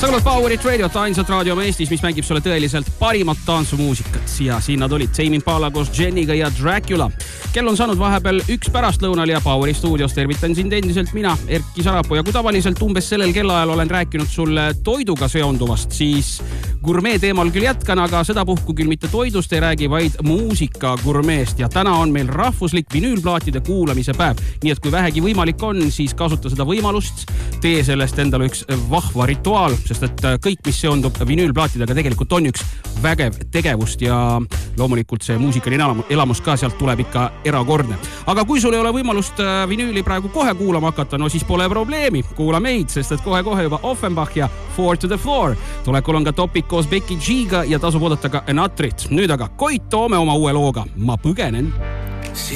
Sa kuulad Powerit Radiot, ainsat raadiom Eestis, mis mängib sulle tõeliselt parimat tantsumuusikat. Ja siin nad olid Tame Impala koos Jenniga ja Dracula. Kell on saanud vahepeal 1 pärastlõunal ja Poweri stuudios tervitan sind endiselt mina, Erki Sarapuu. Ja kui tavaliselt umbes sellel kellaajal olen rääkinud sulle toiduga seonduvast, siis gurmee teemal küll jätkan, aga sedapuhku küll mitte toidust ei räägi, vaid muusika gurmeest. Ja täna on meil rahvuslik vinüülplaatide kuulamise päev. Nii et kui vähegi võimalik on, siis kasuta seda võimalust. Tee sellest endale üks vahva rituaal, sest et kõik, mis seondub vinüülplaatidega, tegelikult on üks vägev tegevust ja loomulikult see muusikaline elamus ka sealt tuleb ikka erakordne. Aga kui sul ei ole võimalust vinüüli praegu kohe kuulama hakata, no siis pole probleemi. Kuula meid, sest et kohe-kohe juba Offenbach ja 4 to the Floor. Tulekul on ka Topic koos Becky G-ga ja tasub oodata ka Enatrit. Nüüd aga Koit Toome oma uue looga Ma põgenen.